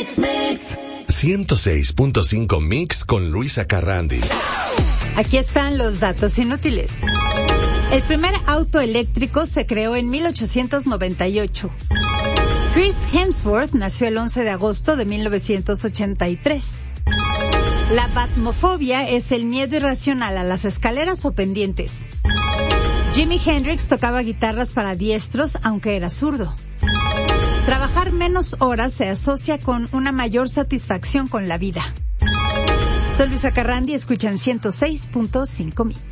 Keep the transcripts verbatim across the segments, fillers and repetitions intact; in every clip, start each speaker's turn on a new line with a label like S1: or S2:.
S1: ciento seis punto cinco Mix con Luisa Carrandi.
S2: Aquí están los datos inútiles. El primer auto eléctrico se creó en mil ochocientos noventa y ocho. Chris Hemsworth nació el once de agosto de mil novecientos ochenta y tres. La batmofobia es el miedo irracional a las escaleras o pendientes. Jimi Hendrix tocaba guitarras para diestros, aunque era zurdo. Trabajar menos horas se asocia con una mayor satisfacción con la vida. Soy Luisa Carrandi, escuchan ciento seis punto cinco Mix.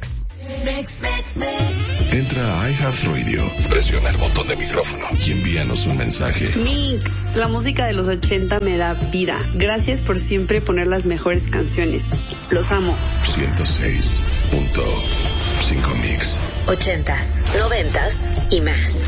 S1: Entra a iHeartRadio, presiona el botón de micrófono y envíanos un mensaje.
S3: Mix, la música de los ochenta me da vida. Gracias por siempre poner las mejores canciones. Los amo.
S1: ciento seis punto cinco Mix.
S4: Ochentas, noventas y más.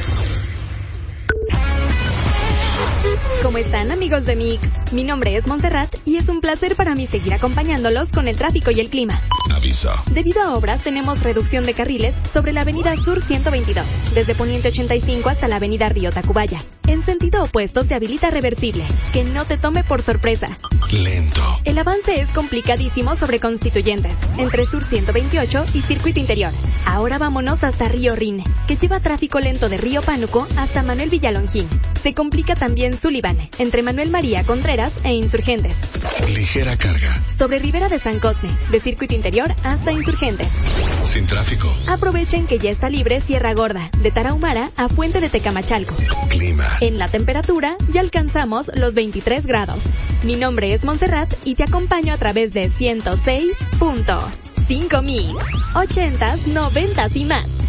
S5: ¿Cómo están, amigos de Mix? Mi nombre es Montserrat y es un placer para mí seguir acompañándolos con el tráfico y el clima.
S1: Aviso.
S5: Debido a obras, tenemos reducción de carriles sobre la avenida Sur ciento veintidós, desde Poniente ochenta y cinco hasta la avenida Río Tacubaya. En sentido opuesto se habilita reversible. Que no te tome por sorpresa.
S1: Lento.
S5: El avance es complicadísimo sobre Constituyentes, entre Sur ciento veintiocho y Circuito Interior. Ahora vámonos hasta Río Rin, que lleva tráfico lento de Río Pánuco hasta Manuel Villalongín. Se complica también Sullivan, entre Manuel María Contreras e Insurgentes.
S1: Ligera carga.
S5: Sobre Ribera de San Cosme, de Circuito Interior hasta Insurgentes.
S1: Sin tráfico.
S5: Aprovechen que ya está libre Sierra Gorda, de Tarahumara a Fuente de Tecamachalco.
S1: Clima.
S5: En la temperatura ya alcanzamos los veintitrés grados. Mi nombre es Montserrat y te acompaño a través de ciento seis punto cinco Mix. Ochentas, noventas y más.